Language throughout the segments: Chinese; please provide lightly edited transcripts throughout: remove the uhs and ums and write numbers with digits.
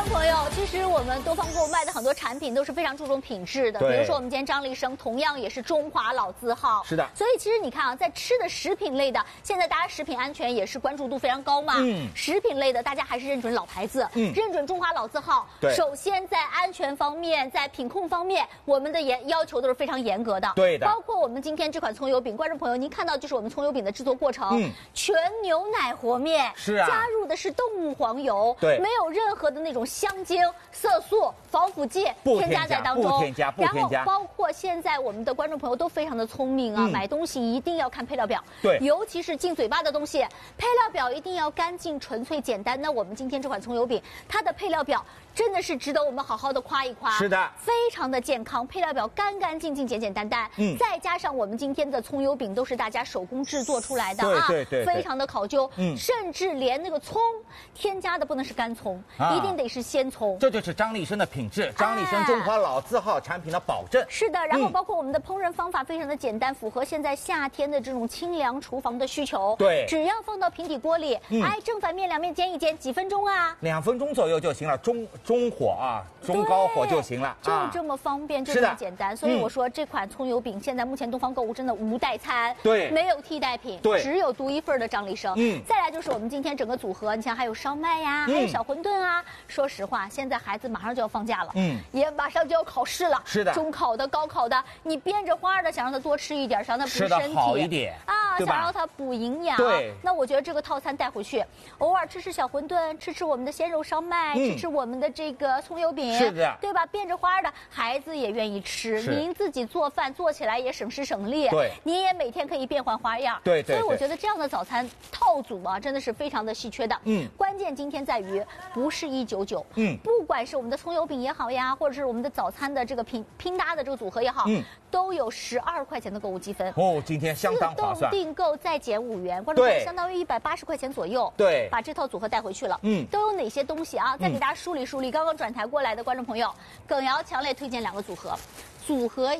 众朋友，其实我们多方购卖的很多产品都是非常注重品质的。比如说我们今天张立生同样也是中华老字号。 是的。 所以其实你看啊，在吃的食品类的，现在大家食品安全也是关注度非常高嘛。食品类的大家还是认准老牌子，认准中华老字号。 对。 首先在安全方面，在品控方面，我们的要求都是非常严格的。 对的。 包括我们今天这款葱油饼，观众朋友您看到就是我们葱油饼的制作过程，全牛奶和面， 是啊， 加入的是动物黄油， 对， 没有任何的那种香精、色素、防腐剂添加在当中， 不添加。 然后包括现在我们的观众朋友都非常的聪明啊，买东西一定要看配料表， 对， 尤其是进嘴巴的东西，配料表一定要干净、纯粹、简单。那我们今天这款葱油饼，它的配料表真的是值得我们好好的夸一夸， 是的， 非常的健康，配料表干干净净、简简单单，再加上我们今天的葱油饼都是大家手工制作出来的啊， 对， 非常的考究，甚至连那个葱添加的不能是干葱，一定得是鲜葱， 这就是张立生的品质，张立生中华老字号产品的保证。 是的，然后包括我们的烹饪方法非常的简单，符合现在夏天的这种清凉厨房的需求。 对， 只要放到平底锅里，正反面两面煎一煎，几分钟啊 ？2分钟左右就行了，中火啊，中高火就行了， 就这么方便，就这么简单。所以我说这款葱油饼现在目前东方购物真的无代餐， 对， 没有替代品， 对， 只有独一份的张立生。再来就是我们今天整个组合，你像还有烧麦呀，还有小馄饨啊。说实话，现在孩子马上就要放假了，也马上就要考试了， 是的， 中考的、高考的，你变着花的想让他多吃一点，想让他补身体好一点啊，想让他补营养。 对， 那我觉得这个套餐带回去，偶尔吃吃小馄饨，吃吃我们的鲜肉烧麦，吃吃我们的这个葱油饼， 是的， 对吧？变着花的，孩子也愿意吃，您自己做饭做起来也省时省力， 对， 您也每天可以变换花样， 对， 所以我觉得这样的早餐套组啊，真的是非常的稀缺的。关键今天在于不是199，不管是我们的葱油饼也好呀，或者是我们的早餐的这个拼搭的这个组合也好，都有12块钱的购物积分哦，今天相当划算， 自动订购再减5元，观众朋友相当于180块钱左右， 对， 把这套组合带回去了。都有哪些东西啊？再给大家梳理梳理。刚刚转台过来的观众朋友，耿瑶强烈推荐2个组合，组合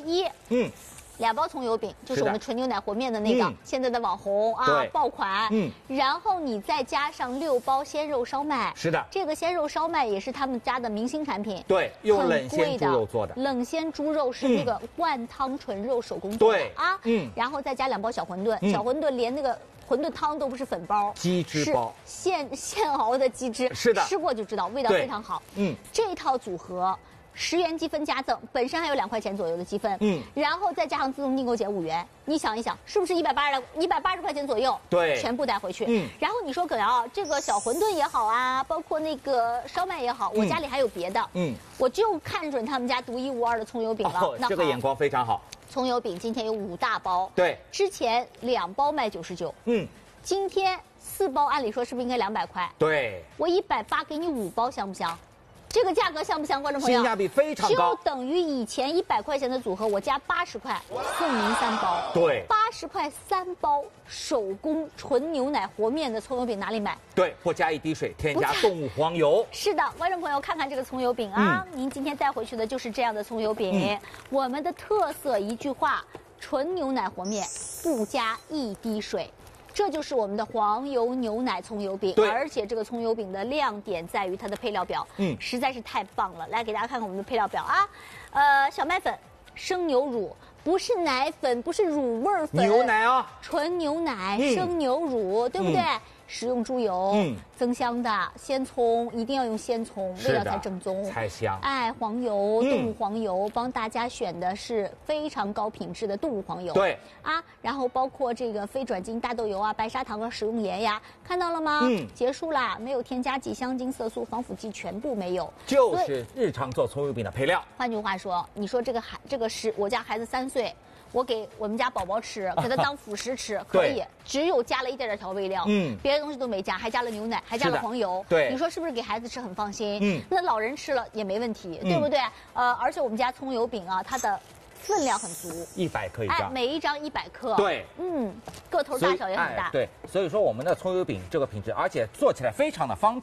1，2包葱油饼，就是我们纯牛奶和面的那个，现在的网红啊，爆款。然后你再加上6包鲜肉烧麦， 是的， 这个鲜肉烧麦也是他们家的明星产品， 对，用冷鲜猪肉做的， 冷鲜猪肉是那个灌汤纯肉手工做的啊，然后再加2包小馄饨，小馄饨连那个馄饨汤都不是粉包， 鸡汁包， 现熬的鸡汁， 是的， 吃过就知道味道非常好。这一套组合10元积分加赠，本身还有2块钱左右的积分，然后再加上自动订购减5元，你想一想，是不是180块钱左右？ 对， 全部带回去。然后你说耿瑶，这个小馄饨也好啊，包括那个烧麦也好，我家里还有别的，我就看准他们家独一无二的葱油饼了。 这个眼光非常好。 葱油饼今天有5大包， 对， 之前2包卖99，今天4包，按理说是不是应该200块？ 对， 我180给你5包，香不香？这个价格香不香，观众朋友？ 性价比非常高， 就等于以前100块钱的组合，我加80块送您3包。 对 ，80块3包手工纯牛奶和面的葱油饼哪里买？ 对，不加1滴水，添加动物黄油。 是的，观众朋友看看这个葱油饼啊，您今天带回去的就是这样的葱油饼。我们的特色一句话：纯牛奶和面，不加1滴水。这就是我们的黄油牛奶葱油饼，而且这个葱油饼的亮点在于它的配料表，实在是太棒了。来给大家看看我们的配料表啊，小麦粉、生牛乳，不是奶粉，不是乳味粉， 牛奶啊， 纯牛奶、生牛乳，对不对？食用猪油，增香的鲜葱一定要用鲜葱，味道才正宗， 才香。 黄油，动物黄油，帮大家选的是非常高品质的动物黄油。 对然后包括这个非转基因大豆油啊、白砂糖啊、食用盐呀，看到了吗？结束啦，没有添加剂、香精、色素、防腐剂，全部没有， 就是日常做葱油饼的配料。 换句话说，你说这个是我家孩子3岁。我给我们家宝宝吃，给他当辅食吃，可以，只有加了一点点调味料，别的东西都没加，还加了牛奶，还加了黄油， 对， 你说是不是给孩子吃很放心？那老人吃了也没问题，对不对？而且我们家葱油饼啊，它的分量很足 ，100克一张， 每一张100克， 对， 个头大小也很大， 对，所以说我们的葱油饼这个品质，而且做起来非常的方便。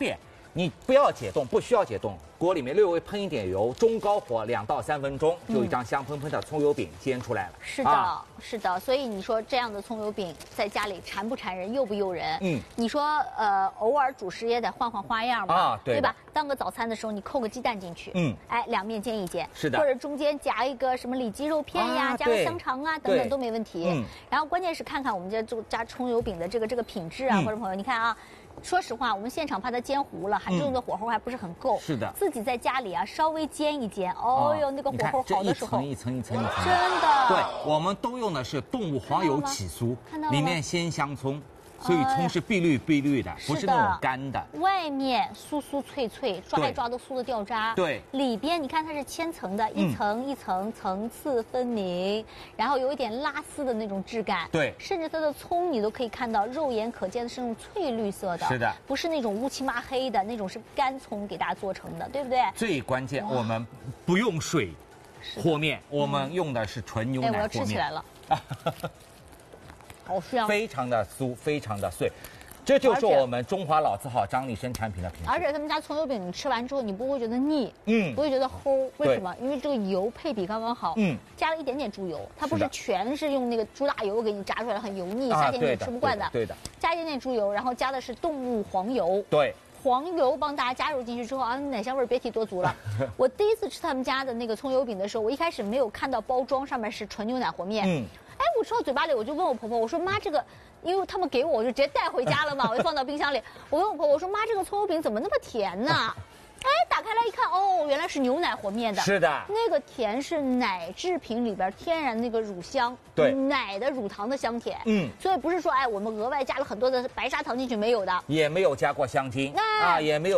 你不要解冻，不需要解冻，锅里面略微喷一点油，中高火2到3分钟，就一张香喷喷的葱油饼煎出来了。 是的，是的。所以你说这样的葱油饼在家里馋不馋人，诱不诱人？你说偶尔主食也得换换花样嘛，对吧？当个早餐的时候，你扣个鸡蛋进去，哎，两面煎一煎， 是的， 或者中间夹一个什么里脊肉片呀，加个香肠啊，等等都没问题。然后关键是看看我们这家葱油饼的这个品质啊，观众朋友，你看啊。说实话，我们现场怕它煎糊了，还是用的火候还不是很够。 是的， 自己在家里啊，稍微煎一煎，哦哟，那个火候好的时候， 一层，真的。对，我们都用的是动物黄油起酥，里面鲜香葱。所以葱是碧绿的，不是那种干的。 外面酥酥脆脆，抓一抓都酥的掉渣。 对， 里边你看它是千层的，一层一层，层次分明，然后有一点拉丝的那种质感。 对， 甚至它的葱你都可以看到，肉眼可见的是那种翠绿色的。 是的， 不是那种乌漆麻黑的那种，是干葱给大家做成的，对不对？ 最关键，我们不用水和面，我们用的是纯牛奶和面。 我要吃起来了。好香， 非常的酥，非常的碎，这就是我们中华老字号张立生产品的品质。 而且他们家葱油饼，你吃完之后你不会觉得腻，不会觉得齁。为什么？因为这个油配比刚刚好，加了一点点猪油，它不是全是用那个猪大油给你炸出来，很油腻，夏天你也吃不惯的。 对的， 加一点点猪油，然后加的是动物黄油。 对。 黄油帮大家加入进去之后啊，奶香味别提多足了。我第一次吃他们家的那个葱油饼的时候，我一开始没有看到包装上面是纯牛奶和面，哎，我吃到嘴巴里我就问我婆婆，我说妈这个，因为他们给我就直接带回家了嘛，我就放到冰箱里。我问我婆婆，我说妈这个葱油饼怎么那么甜呢？哎，打开来一看，哦，原来是牛奶和面的。 是的， 那个甜是奶制品里边天然那个乳香， 对， 奶的乳糖的香甜。所以不是说哎我们额外加了很多的白砂糖进去，没有的， 也没有加过香精啊，也没有。